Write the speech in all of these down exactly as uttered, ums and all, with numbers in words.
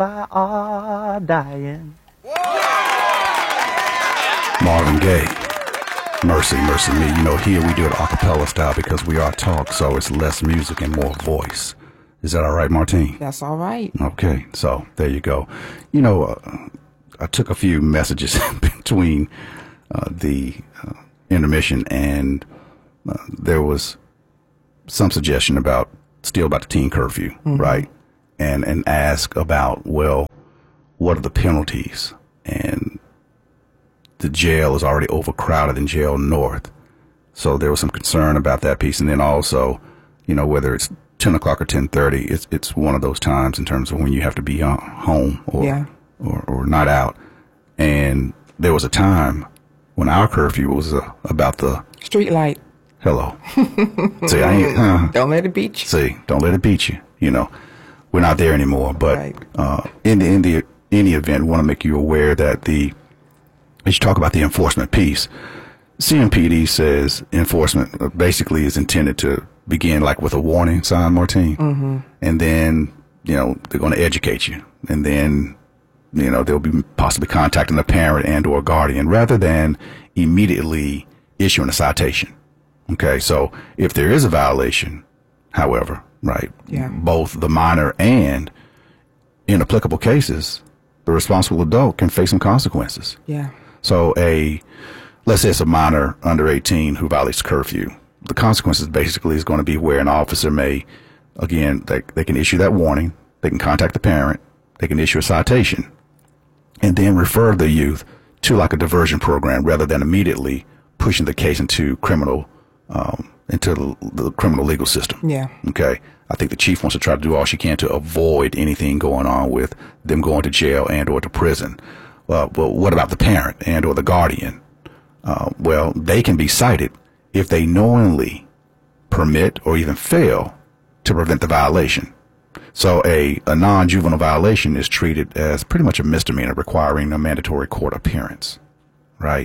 are dying. Marvin Gaye, Mercy, Mercy Me. You know, here we do it a cappella style because we are talk, so it's less music and more voice. Is that all right, Martine? That's all right. Okay, so there you go. You know, uh, I took a few messages between uh, the uh, intermission, and uh, there was some suggestion about still about the teen curfew, mm-hmm. right? And and ask about, well, what are the penalties? And the jail is already overcrowded in Jail North, so there was some concern about that piece. And then also, you know, whether it's ten o'clock or ten thirty, it's it's one of those times in terms of when you have to be uh, home or, yeah. or or not out. And there was a time when our curfew was uh, about the street light. Hello. See, I ain't, uh, don't let it beat you. See, don't let it beat you. You know, we're not there anymore. But right. uh, in the in the any event, we want to make you aware that the as you talk about the enforcement piece, C M P D says enforcement basically is intended to begin like with a warning sign, Martine, mm-hmm. and then you know they're going to educate you, and then you know they'll be possibly contacting a parent and or a guardian rather than immediately issuing a citation. Okay, so if there is a violation, however, right, yeah. both the minor and in applicable cases, the responsible adult can face some consequences. Yeah. So a, let's say it's a minor under eighteen who violates curfew. The consequences basically is going to be where an officer may, again, they, they can issue that warning, they can contact the parent, they can issue a citation, and then refer the youth to like a diversion program rather than immediately pushing the case into criminal, um, into the, the criminal legal system. Yeah. Okay. I think the chief wants to try to do all she can to avoid anything going on with them going to jail and or to prison. Well, well what about the parent and or the guardian? Uh, well, they can be cited if they knowingly permit or even fail to prevent the violation. So a, a non-juvenile violation is treated as pretty much a misdemeanor requiring a mandatory court appearance, right?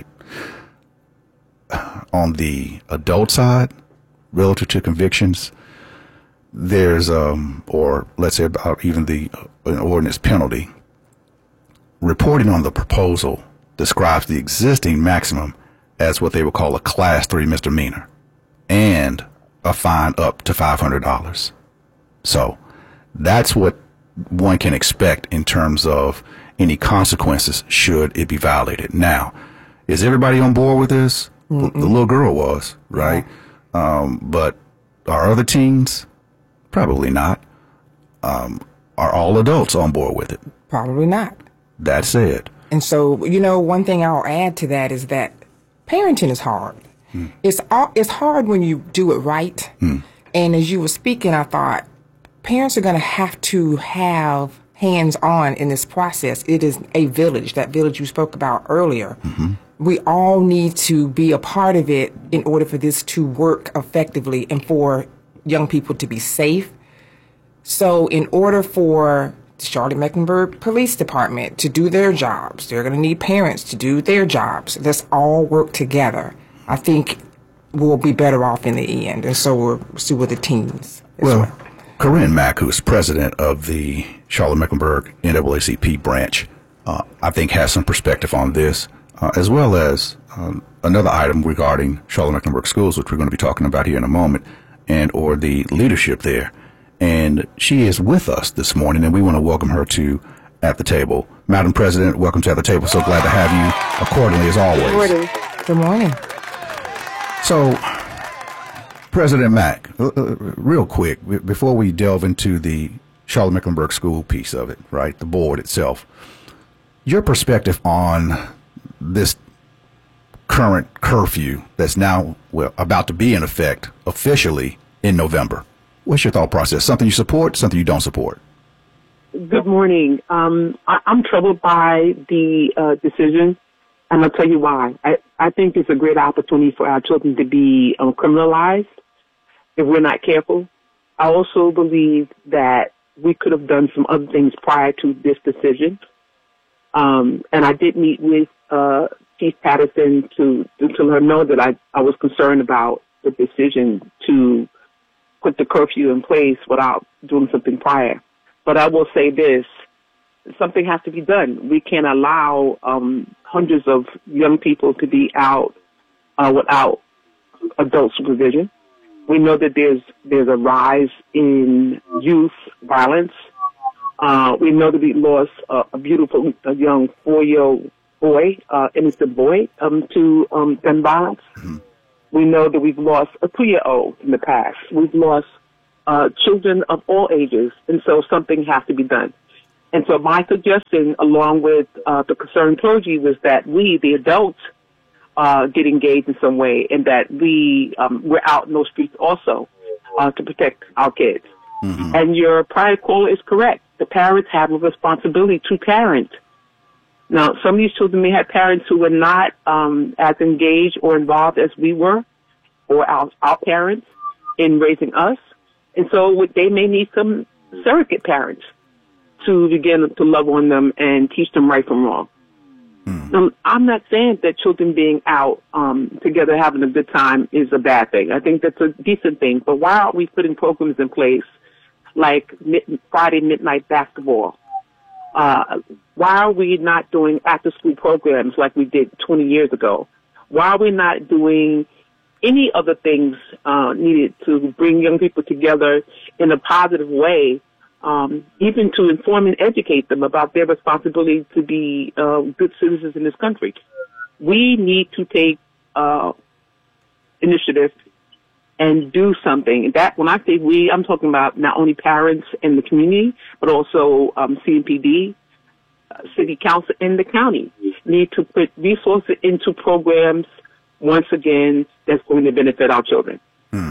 On the adult side, relative to convictions, there's, um, or let's say about even the uh, ordinance penalty, reporting on the proposal describes the existing maximum as what they would call a class three misdemeanor and a fine up to five hundred dollars. So that's what one can expect in terms of any consequences should it be violated. Now, is everybody on board with this? Mm-mm. The little girl was, right? Yeah. Um, but are other teens? Probably not. Um, are all adults on board with it? Probably not. That's it. And so, you know, one thing I'll add to that is that parenting is hard. Mm. It's all, it's hard when you do it right. Mm. And as you were speaking, I thought parents are going to have to have hands-on in this process. It is a village, that village you spoke about earlier. Mm-hmm. We all need to be a part of it in order for this to work effectively and for young people to be safe. So in order for the Charlotte-Mecklenburg Police Department to do their jobs, they're going to need parents to do their jobs. Let's all work together. I think we'll be better off in the end. And so we'll see with the teens as well. well. Corinne Mack, who's president of the Charlotte-Mecklenburg N double A C P branch, uh, I think has some perspective on this, uh, as well as um, another item regarding Charlotte-Mecklenburg schools, which we're going to be talking about here in a moment, and or the leadership there. And she is with us this morning, and we want to welcome her to At the Table. Madam President, welcome to At the Table. So glad to have you accordingly, as always. Good morning. Good morning. So, President Mack, uh, uh, real quick, before we delve into the Charlotte-Mecklenburg school piece of it, right, the board itself, your perspective on this current curfew that's now well, about to be in effect officially in November. What's your thought process? Something you support, something you don't support? Good morning. Um, I, I'm troubled by the uh, decision, and I'll tell you why. I, I think it's a great opportunity for our children to be um, criminalized if we're not careful. I also believe that we could have done some other things prior to this decision. Um, and I did meet with uh, Chief Patterson to, to to let her know that I, I was concerned about the decision to put the curfew in place without doing something prior. But I will say this, something has to be done. We can't allow um, hundreds of young people to be out uh, without adult supervision. We know that there's there's a rise in youth violence. Uh, we know that we lost uh, a beautiful a young four-year-old boy, uh, innocent boy, um, to um, gun violence. Mm-hmm. We know that we've lost a two-year-old in the past. We've lost uh, children of all ages, and so something has to be done. And so my suggestion, along with uh, the concerned clergy, was that we, the adults, uh, get engaged in some way, and that we um, we're out in those streets also uh, to protect our kids. Mm-hmm. And your prior caller is correct. The parents have a responsibility to parent. Now, some of these children may have parents who were not um, as engaged or involved as we were, or our, our parents in raising us, and so they may need some surrogate parents to begin to love on them and teach them right from wrong. Mm. Um, I'm not saying that children being out um, together having a good time is a bad thing. I think that's a decent thing. But why aren't we putting programs in place like mid- Friday midnight basketball? Uh, why are we not doing after-school programs like we did twenty years ago? Why are we not doing any other things uh, needed to bring young people together in a positive way, um, even to inform and educate them about their responsibility to be uh, good citizens in this country? We need to take uh, initiative and do something. That when I say we, I'm talking about not only parents and the community, but also um, C M P D, uh, City Council, and the county need to put resources into programs, once again, that's going to benefit our children. Hmm.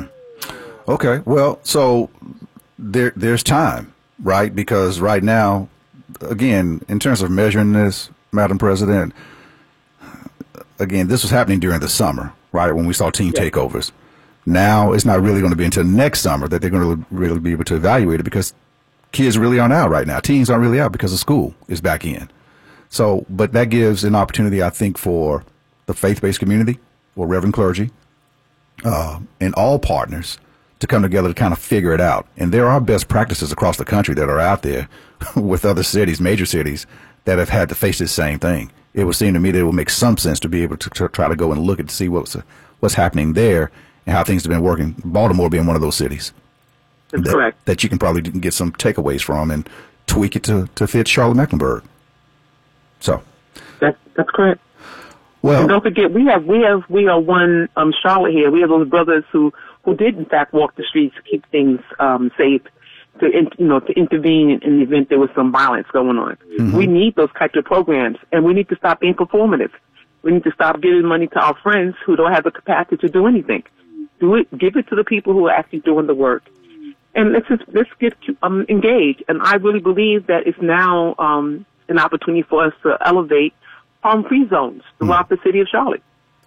Okay, well, so there, there's time, right? Because right now, again, in terms of measuring this, Madam President, again, this was happening during the summer, right, when we saw teen yes. takeovers. Now it's not really going to be until next summer that they're going to really be able to evaluate it, because kids really aren't out right now. Teens aren't really out because the school is back in. So, but that gives an opportunity, I think, for the faith-based community, or Reverend clergy, uh, and all partners to come together to kind of figure it out. And there are best practices across the country that are out there with other cities, major cities, that have had to face this same thing. It would seem to me that it would make some sense to be able to, to try to go and look and see what's what's happening there and how things have been working. Baltimore being one of those cities. That's that, correct. That you can probably get some takeaways from and tweak it to, to fit Charlotte-Mecklenburg. So. That, that's correct. Well, and don't forget, we have we have we are one um, Charlotte here. We have those brothers who, who did in fact walk the streets to keep things um, safe, to in, you know to intervene in, in the event there was some violence going on. Mm-hmm. We need those types of programs, and we need to stop being performative. We need to stop giving money to our friends who don't have the capacity to do anything. Do it, give it to the people who are actually doing the work, and let's just, let's get um, engaged. And I really believe that it's now um, an opportunity for us to elevate harm-free zones throughout mm. the city of Charlotte.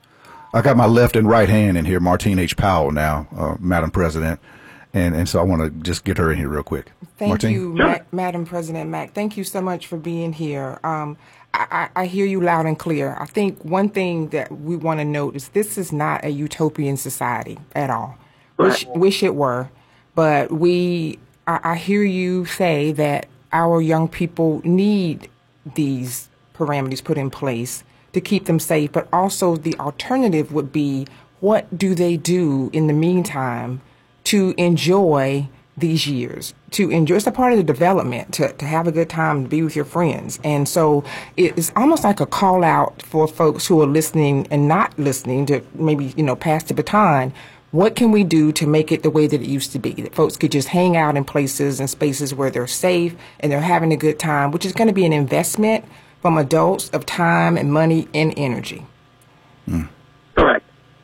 I got my left and right hand in here, Martine H. Powell now, uh, Madam President, and, and so I want to just get her in here real quick. Thank Martine? you, sure. Ma- Madam President Mack. Thank you so much for being here. Um, I, I, I hear you loud and clear. I think one thing that we want to note is this is not a utopian society at all. Right. Wish, wish it were, but we. I, I hear you say that our young people need these parameters put in place to keep them safe, but also the alternative would be, what do they do in the meantime to enjoy these years, to enjoy? It's a part of the development, to, to have a good time, to be with your friends. And so it's almost like a call out for folks who are listening and not listening to maybe, you know, pass the baton. What can we do to make it the way that it used to be? That folks could just hang out in places and spaces where they're safe and they're having a good time, which is going to be an investment from adults of time and money and energy. Mm. Correct.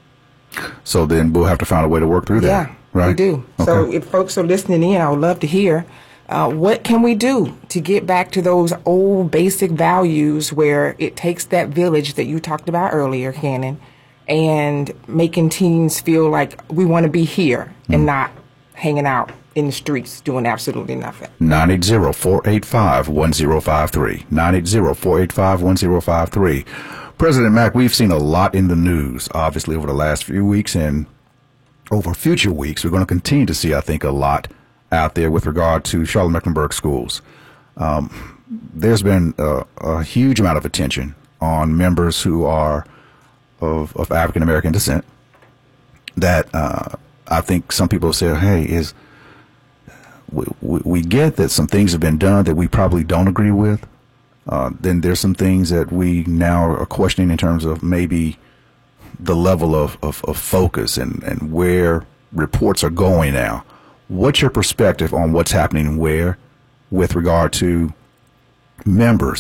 So then we'll have to find a way to work through that. Yeah, right? we do. Okay. So if folks are listening in, I would love to hear, uh, what can we do to get back to those old basic values where it takes that village that you talked about earlier, Cannon, and making teens feel like we want to be here mm. and not hanging out in the streets doing absolutely nothing. nine eight zero, four eight five, one zero five three. nine eight zero, four eight five, one zero five three. President Mack, we've seen a lot in the news, obviously, over the last few weeks, and over future weeks, we're going to continue to see, I think, a lot out there with regard to Charlotte-Mecklenburg schools. Um, there's been uh, a huge amount of attention on members who are of, of African American descent that uh, I think some people have said, hey, is we, we, we get that some things have been done that we probably don't agree with. Uh, then there's some things that we now are questioning in terms of maybe the level of, of, of focus and, and where reports are going now. What's your perspective on what's happening where with regard to members